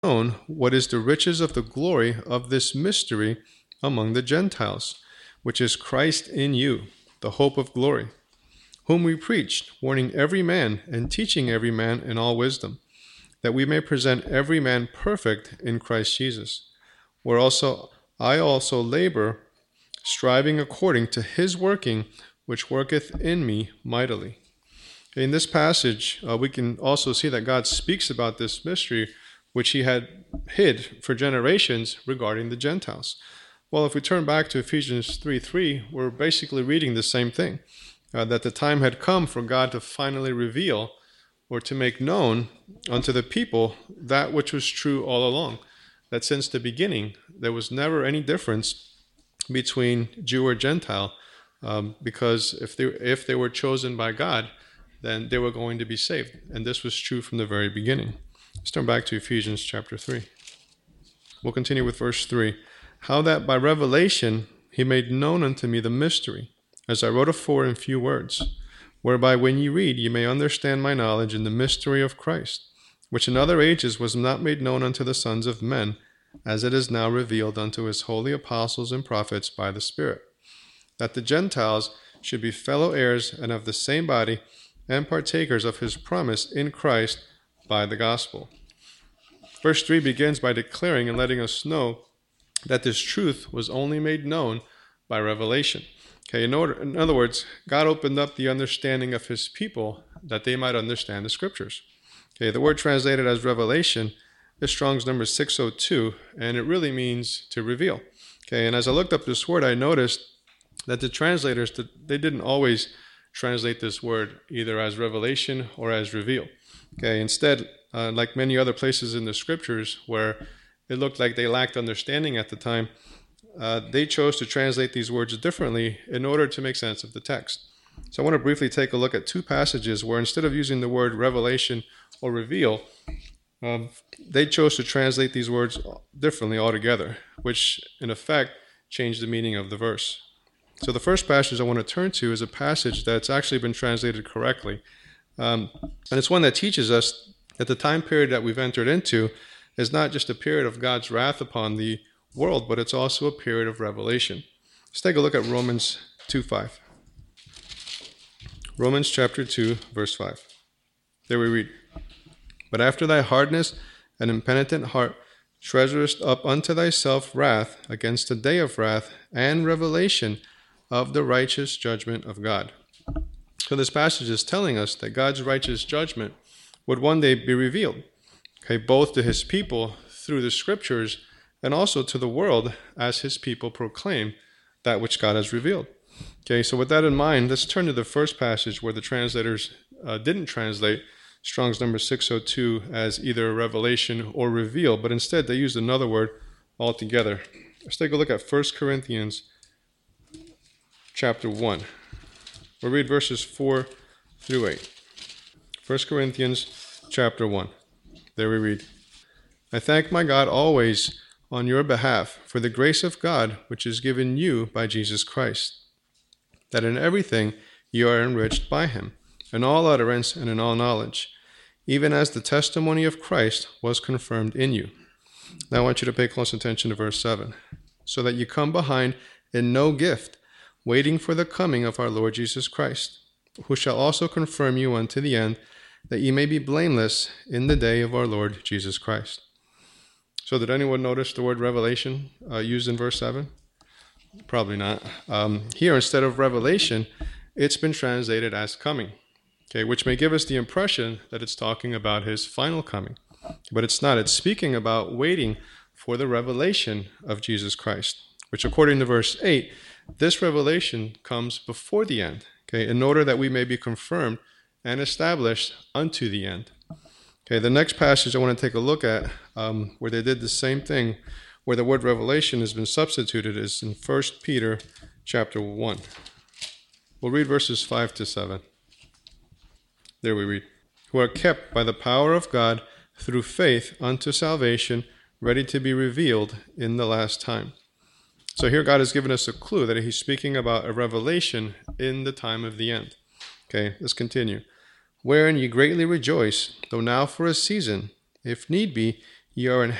known what is the riches of the glory of this mystery among the Gentiles, which is Christ in you, the hope of glory, whom we preached, warning every man and teaching every man in all wisdom, that we may present every man perfect in Christ Jesus, where also I also labor, striving according to his working, which worketh in me mightily. In this passage, we can also see that God speaks about this mystery which he had hid for generations regarding the Gentiles. Well, if we turn back to Ephesians 3:3, we're basically reading the same thing, that the time had come for God to finally reveal or to make known unto the people that which was true all along, that since the beginning there was never any difference between Jew or Gentile, because if they were chosen by God, then they were going to be saved. And this was true from the very beginning. Let's turn back to Ephesians chapter 3. We'll continue with verse 3. How that by revelation he made known unto me the mystery, as I wrote afore in few words, whereby when ye read ye may understand my knowledge in the mystery of Christ, which in other ages was not made known unto the sons of men, as it is now revealed unto his holy apostles and prophets by the Spirit, that the Gentiles should be fellow heirs and of the same body, and partakers of his promise in Christ by the gospel. Verse 3 begins by declaring and letting us know that this truth was only made known by revelation. Okay, in other words, God opened up the understanding of his people that they might understand the scriptures. Okay, the word translated as revelation is Strong's number 602, and it really means to reveal. Okay, and as I looked up this word, I noticed that the translators, they didn't always translate this word either as revelation or as reveal. Okay, instead, like many other places in the scriptures where it looked like they lacked understanding at the time, they chose to translate these words differently in order to make sense of the text. So I want to briefly take a look at two passages where instead of using the word revelation or reveal, they chose to translate these words differently altogether, which in effect changed the meaning of the verse. So the first passage I want to turn to is a passage that's actually been translated correctly. And it's one that teaches us that the time period that we've entered into is not just a period of God's wrath upon the world, but it's also a period of revelation. Let's take a look at Romans 2:5. Romans chapter 2, verse 5. There we read, But after thy hardness and impenitent heart treasurest up unto thyself wrath against the day of wrath and revelation of the righteous judgment of God. So this passage is telling us that God's righteous judgment would one day be revealed, okay, both to his people through the scriptures and also to the world as his people proclaim that which God has revealed. Okay, so with that in mind, let's turn to the first passage where the translators didn't translate Strong's number 602 as either revelation or reveal, but instead they used another word altogether. Let's take a look at 1 Corinthians chapter 1. We'll read verses 4 through 8. 1 Corinthians chapter 1. There we read, I thank my God always on your behalf for the grace of God which is given you by Jesus Christ, that in everything you are enriched by him, in all utterance and in all knowledge, even as the testimony of Christ was confirmed in you. Now I want you to pay close attention to verse 7. So that you come behind in no gift, waiting for the coming of our Lord Jesus Christ, who shall also confirm you unto the end, that ye may be blameless in the day of our Lord Jesus Christ. So did anyone notice the word revelation used in verse 7? Probably not. Here, instead of revelation, it's been translated as coming, okay, which may give us the impression that it's talking about his final coming. But it's not. It's speaking about waiting for the revelation of Jesus Christ, which according to verse 8, this revelation comes before the end, okay, in order that we may be confirmed and established unto the end. Okay, the next passage I want to take a look at where they did the same thing, where the word revelation has been substituted, is in 1 Peter chapter 1. We'll read verses 5 to 7. There we read, who are kept by the power of God through faith unto salvation, ready to be revealed in the last time. So here God has given us a clue that he's speaking about a revelation in the time of the end. Okay, let's continue. Wherein ye greatly rejoice, though now for a season, if need be, Ye are